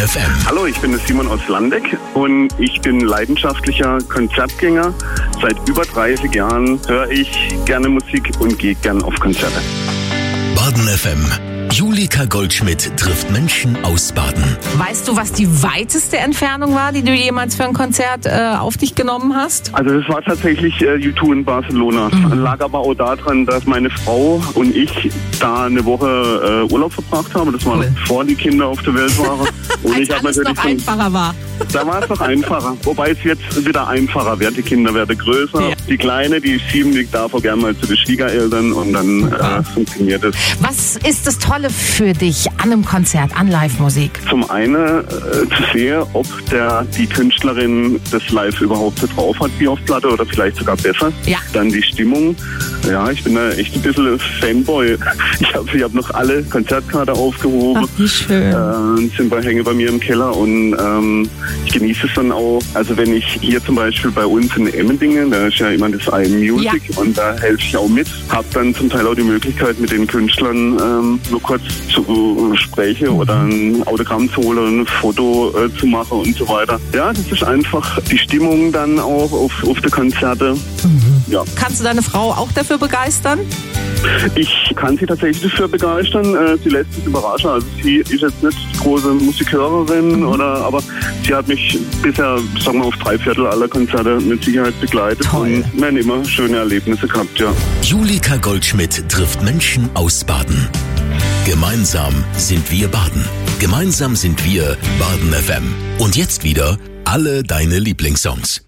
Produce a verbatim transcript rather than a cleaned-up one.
F M. Hallo, ich bin der Simon aus Landeck und ich bin leidenschaftlicher Konzertgänger. Seit über dreißig Jahren höre ich gerne Musik und gehe gern auf Konzerte. Baden F M. Julika Goldschmidt trifft Menschen aus Baden. Weißt du, was die weiteste Entfernung war, die du jemals für ein Konzert äh, auf dich genommen hast? Also das war tatsächlich äh, U zwei in Barcelona. Mhm. Lag aber auch daran, dass meine Frau und ich da eine Woche äh, Urlaub verbracht haben. Das war cool. Bevor die Kinder auf der Welt waren. Und Als ich hab alles natürlich noch einfacher war. Da war es noch einfacher. Wobei es jetzt wieder einfacher wird. Die Kinder werden größer. Ja. Die Kleine, die ist sieben, die darf auch gerne mal zu den Schwiegereltern und dann äh, funktioniert es. Was ist das Tolle für dich an einem Konzert, an Live-Musik? Zum einen äh, zu sehen, ob der, die Künstlerin das live überhaupt so drauf hat wie auf Platte oder vielleicht sogar besser. Ja. Dann die Stimmung. Ja, ich bin da echt ein bisschen Fanboy. Ich habe ich hab noch alle Konzertkarte aufgehoben. Ach, wie schön. Äh, sind bei, hängen bei mir im Keller und ähm, ich genieße es dann auch. Also wenn ich hier zum Beispiel bei uns in Emmendingen, da ist ja immer das I M Music Ja. und da helfe ich auch mit. Habe dann zum Teil auch die Möglichkeit, mit den Künstlern ähm, nur kurz zu äh, sprechen oder ein Autogramm zu holen, ein Foto äh, zu machen und so weiter. Ja, das ist einfach die Stimmung dann auch auf, auf die Konzerte. Mhm. Ja. Kannst du deine Frau auch dafür begeistern? Ich kann sie tatsächlich dafür begeistern. Äh, sie lässt sich überraschen. Also sie ist jetzt nicht die große Musikhörerin, mhm. oder, aber sie hat mich bisher, sagen wir, auf drei Viertel aller Konzerte mit Sicherheit begleitet. Toll. Und wir haben immer schöne Erlebnisse gehabt, ja. Julika Goldschmidt trifft Menschen aus Baden. Gemeinsam sind wir Baden. Gemeinsam sind wir Baden F M. Und jetzt wieder alle deine Lieblingssongs.